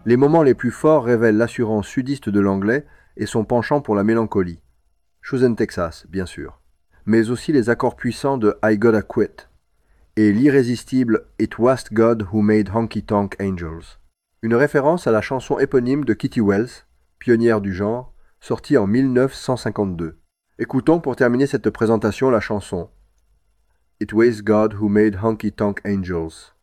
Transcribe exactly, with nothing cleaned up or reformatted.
Les moments les plus forts révèlent l'assurance sudiste de l'anglais et son penchant pour la mélancolie. Shoes in Texas, bien sûr. Mais aussi les accords puissants de I Gotta Quit et l'irrésistible It Was God Who Made Honky Tonk Angels. Une référence à la chanson éponyme de Kitty Wells, pionnière du genre, sortie en mille neuf cent cinquante-deux. Écoutons pour terminer cette présentation la chanson It Was God Who Made Honky Tonk Angels.